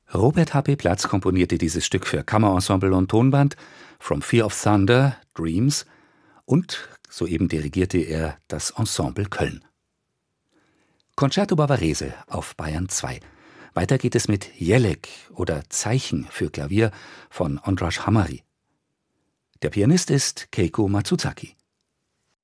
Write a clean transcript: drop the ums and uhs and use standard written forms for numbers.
Robert H.P. Platz komponierte dieses Stück für Kammerensemble und Tonband, From Fear of Thunder, Dreams, und soeben dirigierte er das Ensemble Köln. Concerto Bavarese auf Bayern 2. Weiter geht es mit Jelek oder Zeichen für Klavier von Ondráš Hamari. Der Pianist ist Keiko Matsuzaki.